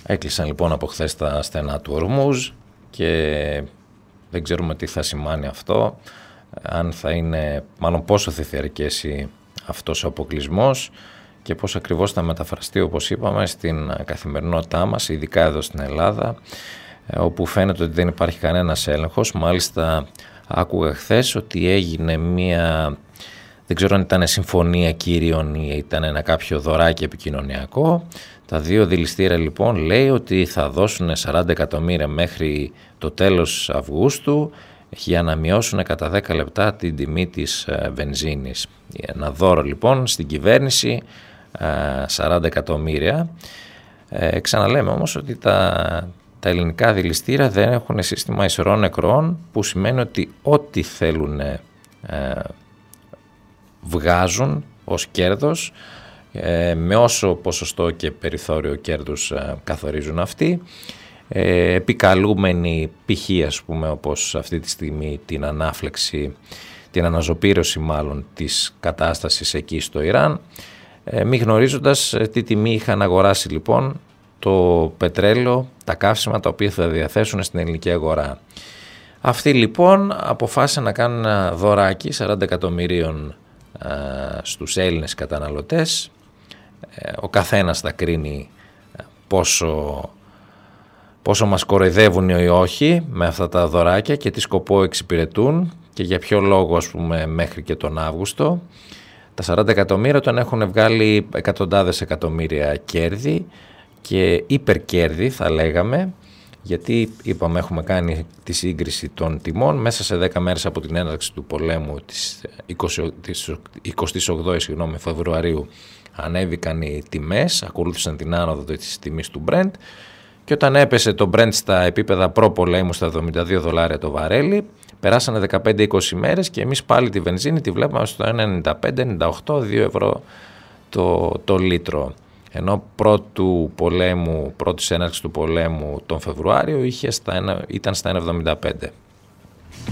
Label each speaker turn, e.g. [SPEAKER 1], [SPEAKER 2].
[SPEAKER 1] Έκλεισαν λοιπόν από χθες τα στενά του Ορμούζ και δεν ξέρουμε τι θα σημάνει αυτό, αν θα είναι, μάλλον πόσο θα διαρκέσει αυτός ο αποκλεισμός και πώς ακριβώς θα μεταφραστεί, όπως είπαμε, στην καθημερινότητά μας, ειδικά εδώ στην Ελλάδα, όπου φαίνεται ότι δεν υπάρχει κανένας έλεγχος. Μάλιστα άκουγα χθες ότι έγινε μία, δεν ξέρω αν ήταν συμφωνία κύριων ή ήταν ένα κάποιο δωράκι επικοινωνιακό. Τα δύο δηληστήρια λοιπόν λέει ότι θα δώσουν 40 εκατομμύρια μέχρι το τέλος Αυγούστου για να μειώσουν κατά 10 λεπτά την τιμή της βενζίνης. Ένα δώρο λοιπόν στην κυβέρνηση, 40 εκατομμύρια. Ξαναλέμε όμως ότι τα ελληνικά δηληστήρια δεν έχουν σύστημα ισορρών νεκρών, που σημαίνει ότι ό,τι θέλουν βγάζουν ως κέρδος, με όσο ποσοστό και περιθώριο κέρδους καθορίζουν αυτοί, επικαλούμενοι π.χ. ας πούμε, όπως αυτή τη στιγμή την ανάφλεξη, την αναζωπήρωση μάλλον της κατάστασης εκεί στο Ιράν, μη γνωρίζοντας τι τιμή είχαν αγοράσει λοιπόν το πετρέλαιο, τα καύσιμα τα οποία θα διαθέσουν στην ελληνική αγορά. Αυτοί λοιπόν αποφάσισαν να κάνουν ένα δωράκι 40 εκατομμυρίων στους Έλληνες καταναλωτές. Ο καθένας θα κρίνει πόσο μας κοροϊδεύουν ή όχι με αυτά τα δωράκια και τι σκοπό εξυπηρετούν και για ποιο λόγο, ας πούμε, μέχρι και τον Αύγουστο. Τα 40 εκατομμύρια τον έχουν βγάλει εκατοντάδες εκατομμύρια κέρδη και υπερκέρδη θα λέγαμε, γιατί είπαμε έχουμε κάνει τη σύγκριση των τιμών μέσα σε 10 μέρες από την έναρξη του πολέμου της 28 Φεβρουαρίου. Ανέβηκαν οι τιμές, ακολούθησαν την άνοδο της τιμής του Brent και όταν έπεσε το Brent στα επίπεδα προ-πολέμου στα $72 το βαρέλι, περάσανε 15-20 μέρες και εμείς πάλι τη βενζίνη τη βλέπαμε στο 1,95-98, 2 ευρώ το λίτρο. Ενώ πρώτης έναρξης του πολέμου τον Φεβρουάριο ήταν στα 1,75.